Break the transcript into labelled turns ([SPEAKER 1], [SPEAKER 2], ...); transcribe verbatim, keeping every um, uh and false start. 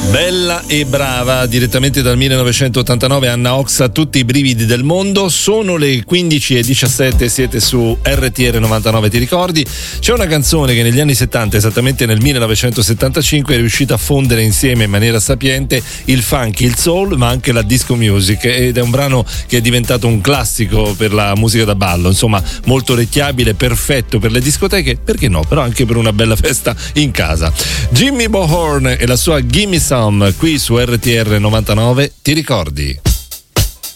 [SPEAKER 1] Bella e brava, direttamente dal millenovecentottantanove, Anna Oxa, tutti i brividi del mondo. Sono le quindici e diciassette, siete su R T R novantanove, ti ricordi? C'è una canzone che negli anni settanta, esattamente nel millenovecentosettantacinque, è riuscita a fondere insieme in maniera sapiente il funk, il soul, ma anche la disco music, ed è un brano che è diventato un classico per la musica da ballo, insomma molto orecchiabile, perfetto per le discoteche, perché no, però anche per una bella festa in casa. Jimmy Bohorn e la sua Gimme Some, qui su R T R novantanove, ti ricordi?